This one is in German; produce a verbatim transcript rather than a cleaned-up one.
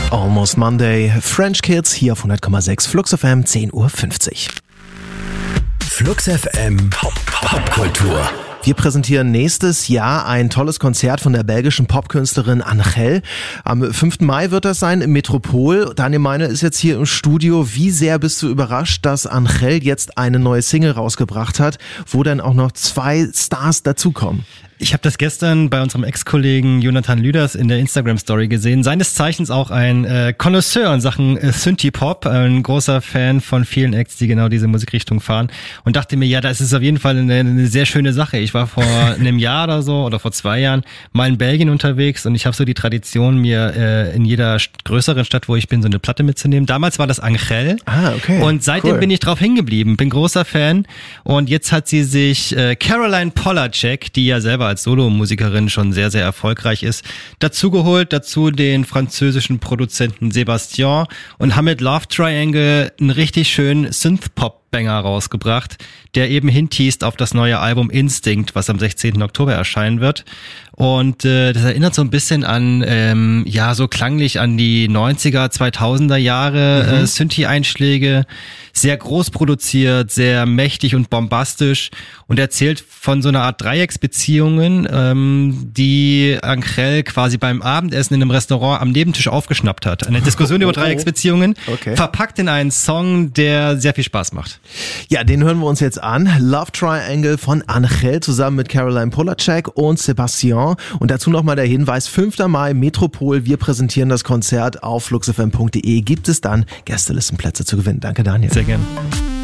Almost Monday, French Kids hier auf hundert Komma sechs Flux F M, zehn Uhr fünfzig. Flux F M Popkultur. Wir präsentieren nächstes Jahr ein tolles Konzert von der belgischen Popkünstlerin Angèle. Am fünften Mai wird das sein im Metropol. Daniel Meine ist jetzt hier im Studio. Wie sehr bist du überrascht, dass Angèle jetzt eine neue Single rausgebracht hat, wo dann auch noch zwei Stars dazukommen? Ich habe das gestern bei unserem Ex-Kollegen Jonathan Lüders in der Instagram-Story gesehen. Seines Zeichens auch ein äh, Connoisseur in Sachen äh, Synthie-Pop, ein großer Fan von vielen Acts, die genau diese Musikrichtung fahren. Und dachte mir, ja, das ist auf jeden Fall eine, eine sehr schöne Sache. Ich war vor einem Jahr oder so oder vor zwei Jahren mal in Belgien unterwegs und ich habe so die Tradition, mir äh, in jeder st- größeren Stadt, wo ich bin, so eine Platte mitzunehmen. Damals war das Angèle. Ah, okay. Und seitdem cool. bin ich drauf hingeblieben. Bin großer Fan. Und jetzt hat sie sich äh, Caroline Polachek, die ja selber als Solomusikerin schon sehr, sehr erfolgreich ist, dazugeholt, dazu den französischen Produzenten Sébastien und haben mit Love Triangle einen richtig schönen Synth-Pop-Banger rausgebracht, der eben hinteast auf das neue Album Instinct, was am sechzehnten Oktober erscheinen wird. Und äh, das erinnert so ein bisschen an, ähm, ja, so klanglich an die neunziger, zweitausender Jahre mhm. äh, Synthie-Einschläge. Sehr groß produziert, sehr mächtig und bombastisch und erzählt von so einer Art Dreiecksbeziehungen, ähm, die Angèle quasi beim Abendessen in einem Restaurant am Nebentisch aufgeschnappt hat. Eine Diskussion über Dreiecksbeziehungen, okay. verpackt in einen Song, der sehr viel Spaß macht. Ja, den hören wir uns jetzt an. Love Triangle von Angèle zusammen mit Caroline Polachek und Sébastien. Und dazu nochmal der Hinweis, fünften Mai, Metropol. Wir präsentieren das Konzert auf fluxfm punkt de. Gibt es dann Gästelistenplätze zu gewinnen. Danke, Daniel. Sehr gerne.